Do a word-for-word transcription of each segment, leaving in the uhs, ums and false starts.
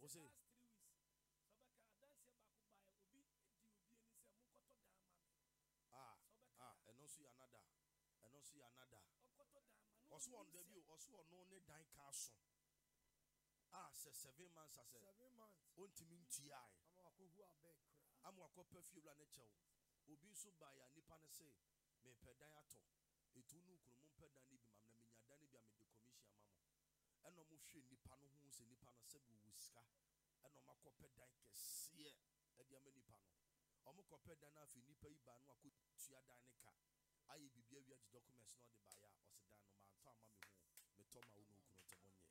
What's it? three weeks. Ah, ah, and also another. And also another. Also on debut, also on no need dying castle. Ah, says seven months. I said seven months. On to me T I. I'm a who are big crowd. I'm a perfume and a chow. Obi so by a nippana say, me pedayato. It will no crumum pedani be mamma minya dani be the commission mamma. And no mushe nipano who's a nipana sebu whisker. And no mako pedanke see at the many pano. Omo pedana fi nipa ibanu aku tua danika. Aye bibia wi documents no de baya or sedan no man fa mami ho me toma unu kuno tebonye.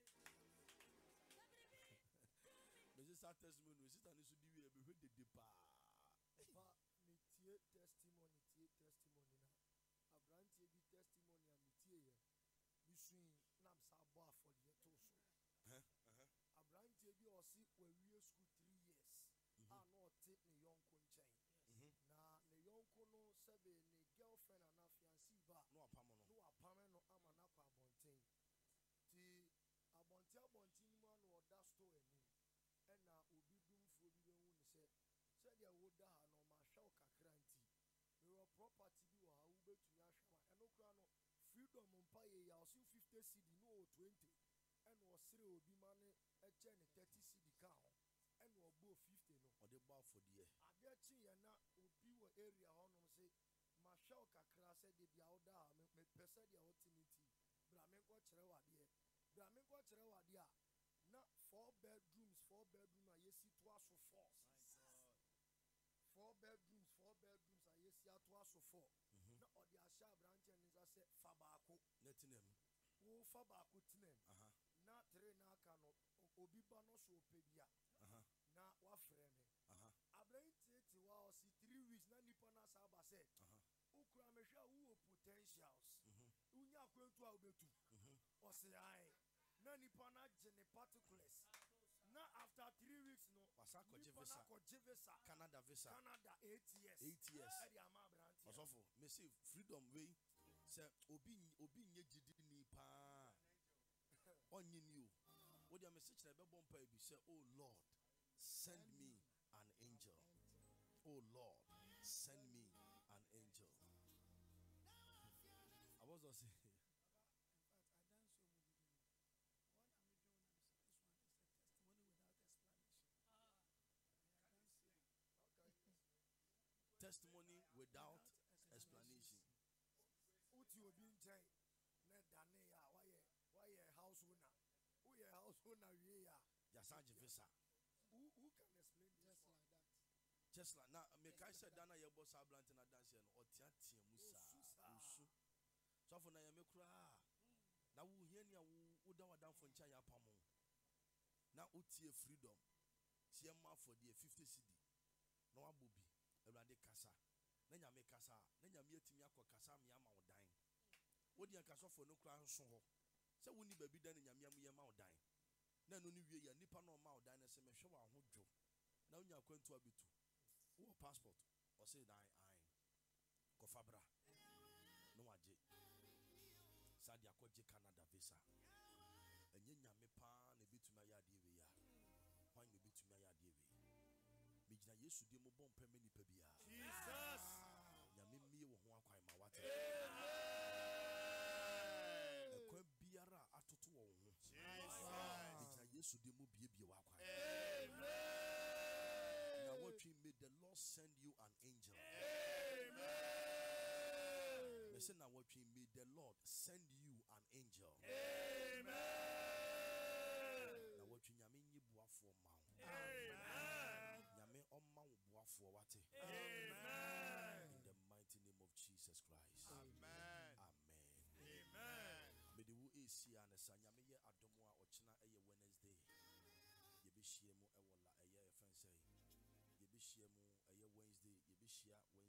Mrs. Testimony, we sit and so di we be de de pa. Pa me tie testimony tie testimony na. Abrantie bi testimony a me tie ye. Bisun nam sa bo for the to so. Eh eh. Abrantie bi o si we wie school three years. Ah no take ne yonko nchen. Na ne yonko no sebe ne girlfriend and a fiancé ba. No apamo no. No apamo no ama na kwa abonten. Ti abonten abonten mu an oda store ni. Ena obi dumfo bi be hu ne se se dia wo da ha no ma hwa kakra nti. Me ro property bi wo ha wo betumi ahwa. Eno kra no freedom mpa ye ya o si fifty C D no twenty. Eno o sire obi ma ne e che ne thirty C D ka ho. Eno obo fifty no. O de ba for die. Ade chi ye na obi wo area ho no se ma hwa kakra se de bia wo da me pese dia wo tiniti. Bra me ko kire wade. Bra me ko kire wade a na four bedrooms, four bedrooms are yesi to us for four. Four bedrooms, four bedrooms are yesi to us for four. Na odi asha branch and is say fabako. Netinem. Wo fabako tinem. Aha. Na tre na aka no obi ba no so pebia. Aha. Na wa freme. Aha. Abrantie ti wa o si three weeks na nipa na sa ba say. Aha. Ukura me hwa wo potentials. Mhm. Unya kwentu a obetu. Mhm. O say ai. Na nipa na gene particulars. Na after three weeks no. Wasako visa. visa. Canada visa. Canada eight years. Eight years. Edi ama branti. Osofo, me say freedom way. Say obi obi nye gidi ni pa. Onye ni o. What your message na be bompa e bi say, "Oh Lord, send me an angel. Oh Lord, send me an angel." I was also say testimony without explanation. Uti obi nchen na dane ya why why house owner. Who your house owner we ya? Jasanji visa. Who who can explain just like that? Just like now, me kai said Dana your boss ablant na dance no otia tie musa. Usu. So for na ya me kura. Na wo hia ni a wo da wadan fo ncha ya pamo. Na otie freedom. Tie ma for the fifty C D. Na wabobi. Ewrade kasa na nyame kasa na nyame atimi akokasa me ama wodan wodi ankaso fo no kra nso ho se woni babi dan nyame am ye ma wodan na no ni wie ya nipa no ma wodan na se me hwe wa ho dwo na onya kwantu abetu wo passport o se dan ai ko fabra no waje sadia ko je Canada visa enye nyame pa na betuma ya de we ya hwan na betuma ya de we Mijina Yesu di mo bon peme nipa bia. Jesus. Nyame mie wo ho akwan ma wate. Ekwa biara atoto wo ho. Jesus. Mijina Yesu di mo bie bie wa akwan. Amen. Now what we made the Lord send you an angel. Amen. Listen now what we made the Lord send you an angel. Amen. What you nyame nyi boafo ma ho. Amen. Nyame omma wo boafo wate. Amen. In the mighty name of Jesus Christ. Amen. Amen. Amen. Me de wo esia na sa nyame ye adomo a ochina eye Wednesday. Ye be hie mu e wola eye e fan say. Ye be hie mu eye Wednesday, ye be hia